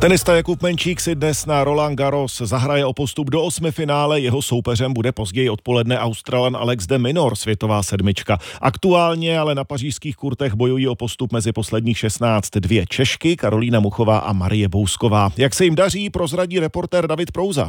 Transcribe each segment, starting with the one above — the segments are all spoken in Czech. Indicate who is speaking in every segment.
Speaker 1: Tenista Jakub Menčík si dnes na Roland Garros zahraje o postup do osmifinále. Jeho soupeřem bude později odpoledne Australan Alex de Minaur, světová sedmička. Aktuálně ale na pařížských kurtech bojují o postup mezi posledních 16 dvě Češky, Karolína Muchová a Marie Bousková. Jak se jim daří, prozradí reportér David Prouza.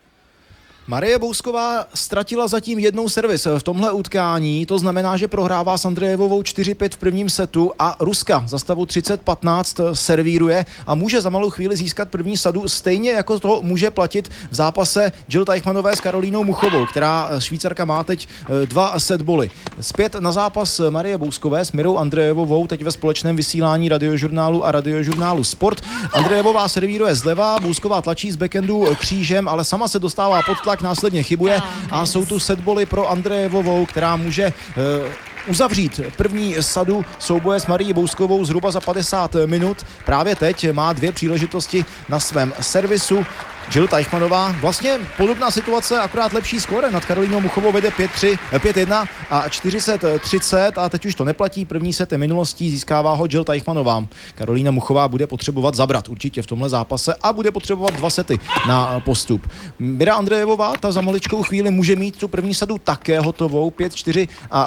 Speaker 2: Marie Bousková ztratila zatím jednou servis v tomhle utkání, to znamená, že prohrává s Andrejevovou 4-5 v prvním setu a Ruska za stavu 30-15 servíruje a může za malou chvíli získat první sadu, stejně jako to může platit v zápase Jil Teichmannové s Karolínou Muchovou, která Švýcarka má teď 2 setboly. Zpět na zápas Marie Bouskové s Mirou Andrejevovou, teď ve společném vysílání Radiožurnálu a Radiožurnálu Sport. Andrejevová servíruje zleva, Bousková tlačí z backhandu křížem, ale sama se dostává pod tlak, následně chybuje a jsou tu setboly pro Andrejevovou, která může uzavřít první sadu souboje s Marií Bouskovou zhruba za 50 minut. Právě teď má 2 příležitosti na svém servisu. Jil Teichmannová, vlastně podobná situace, akorát lepší skóre. Nad Karolínou Muchovou vede 5-1 a 40-30 a teď už to neplatí. První set minulostí získává ho Jil Teichmannová. Karolína Muchová bude potřebovat zabrat určitě v tomhle zápase a bude potřebovat 2 sety na postup. Mira Andrejevová, ta za maličkou chvíli může mít tu první sadu také hotovou. 5-4 a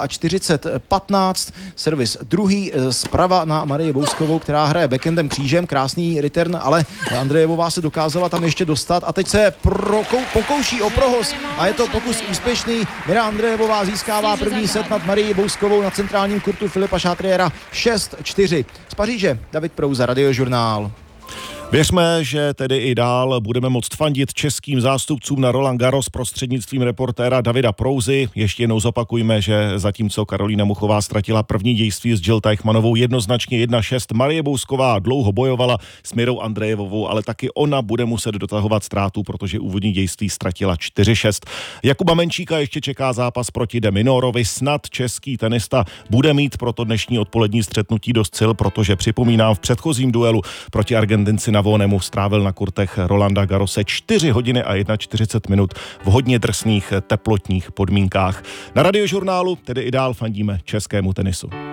Speaker 2: 40-15. Servis druhý zprava na Marii Bouskovou, která hraje backendem křížem. Krásný return, ale Andrejevová se dokázala tam ještě dostat a teď se pokouší o prohoz a je to pokus úspěšný. Mira Andrejevová získává první set nad Marií Bouskovou na centrálním kurtu Filipa Chatriera 6-4. Z Paříže David Prouza, Radiožurnál.
Speaker 1: Věřme, že tedy i dál budeme moct fandit českým zástupcům na Roland Garros prostřednictvím reportéra Davida Prouzy. Ještě jednou zopakujme, že zatímco Karolína Muchová ztratila první dějství s Jil Teichmannovou jednoznačně 1-6, Marie Bousková dlouho bojovala s Mirou Andrejevovou, ale taky ona bude muset dotahovat ztrátu, protože úvodní dějství ztratila 4-6. Jakuba Menčíka ještě čeká zápas proti de Minaurovi. Snad český tenista bude mít pro to dnešní odpolední střetnutí dost sil, protože připomínám, v předchozím duelu proti Argentinci Navonemu strávil na kurtech Rolanda Garrose 4 hodiny a 41 minut v hodně drsných teplotních podmínkách. Na Radiožurnálu tedy i dál fandíme českému tenisu.